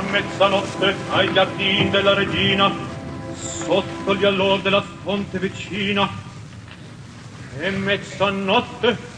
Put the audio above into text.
mezzanotte ai giardini della regina, sotto gli allor della fonte vicina. E mezzanotte